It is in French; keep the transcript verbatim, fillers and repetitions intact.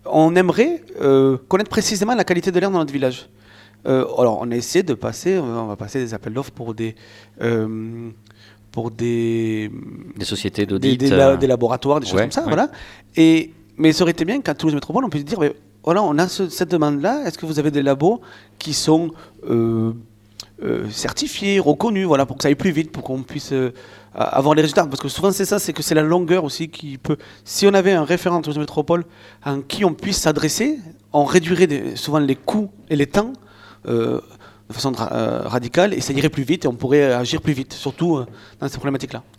on aimerait euh, connaître précisément la qualité de l'air dans notre village. Euh, alors, on a essayé de passer, on va passer des appels d'offres pour des, euh, pour des, des sociétés des, d'audit, des, la- des laboratoires, des choses ouais, comme ça, ouais. voilà. Et mais ça aurait été bien qu'à Toulouse Métropole, on puisse dire, mais voilà, on a ce- cette demande-là. Est-ce que vous avez des labos qui sont euh, euh, certifiés, reconnus, voilà, pour que ça aille plus vite, pour qu'on puisse euh, avoir les résultats. Parce que souvent c'est ça, c'est que c'est la longueur aussi qui peut. Si on avait un référent de Toulouse Métropole à qui on puisse s'adresser, on réduirait des- souvent les coûts et les temps. euh, de façon ra- euh, radicale, et ça irait plus vite et on pourrait agir plus vite, surtout euh, dans ces problématiques-là.